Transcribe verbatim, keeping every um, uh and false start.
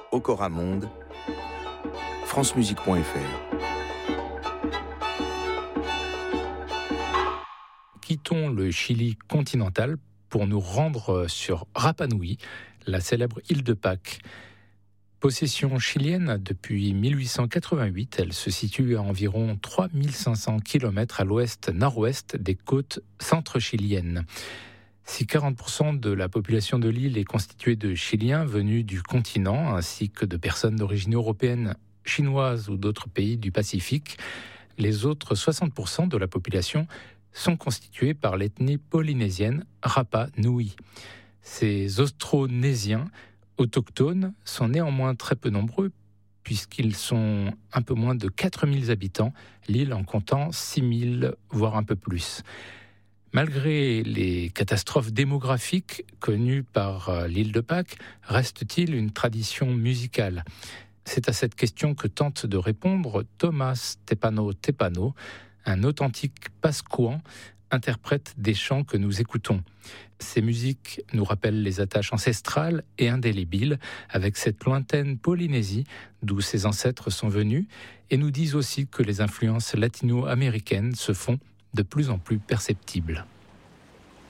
Okora Monde, francemusique point f r. Quittons le Chili continental pour nous rendre sur Rapa Nui, la célèbre île de Pâques. Possession chilienne depuis mille huit cent quatre-vingt-huit, elle se situe à environ trois mille cinq cents kilomètres à l'ouest-nord-ouest des côtes centre-chiliennes. Si quarante pour cent de la population de l'île est constituée de Chiliens venus du continent, ainsi que de personnes d'origine européenne, chinoise ou d'autres pays du Pacifique, les autres soixante pour cent de la population sont constitués par l'ethnie polynésienne Rapa Nui. Ces Austronésiens autochtones sont néanmoins très peu nombreux, puisqu'ils sont un peu moins de quatre mille habitants, l'île en comptant six mille, voire un peu plus. Malgré les catastrophes démographiques connues par l'île de Pâques, reste-t-il une tradition musicale ? C'est à cette question que tente de répondre Thomas Tepano Tepano, un authentique pascouan, interprète des chants que nous écoutons. Ces musiques nous rappellent les attaches ancestrales et indélébiles avec cette lointaine Polynésie d'où ses ancêtres sont venus et nous disent aussi que les influences latino-américaines se font de plus en plus perceptibles.